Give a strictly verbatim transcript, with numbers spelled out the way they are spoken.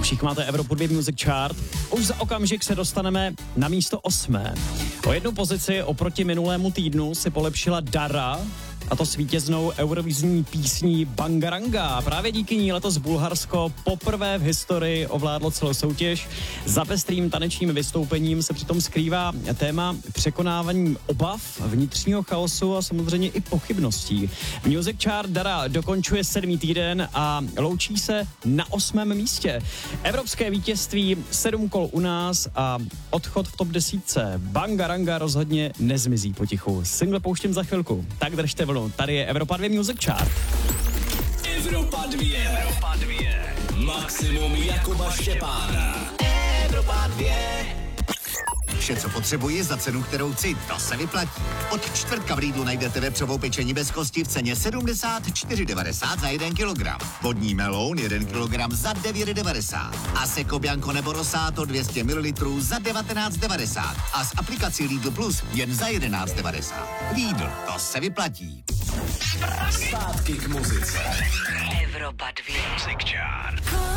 Už jich máte Evropu dva Music Chart. Už za okamžik se dostaneme na místo osmé. O jednu pozici oproti minulému týdnu si polepšila Dara, a to s vítěznou eurovizní písní Bangaranga. Právě díky ní letos Bulharsko poprvé v historii ovládlo celou soutěž. Za pestrým tanečním vystoupením se přitom skrývá téma překonávání obav, vnitřního chaosu a samozřejmě i pochybností. Music Chart Dara dokončuje sedmý týden a loučí se na osmém místě. Evropské vítězství, sedm kol u nás a odchod v top desítce. Bangaranga rozhodně nezmizí potichu. Single pouštím za chvilku, tak držte vlnu. Tady je Evropa dva Music Chart. Evropa dva. Evropa dva. Maximum Jakuba Štěpána. Evropa dva. Vše, co potřebuji za cenu, kterou chci, to se vyplatí. Od čtvrtka v Lidlu najdete vepřovou pečení bez kosti v ceně sedmdesát čtyři devadesát za jeden kilogram. Vodní meloun jeden kilogram za devět devadesát. A Seco Bianco nebo Rosato dvě stě mililitrů za devatenáct devadesát. A s aplikací Lidl Plus jen za jedenáct devadesát. Lidl, to se vyplatí. Zpátky k muzice. Evropa dva. Music Chart.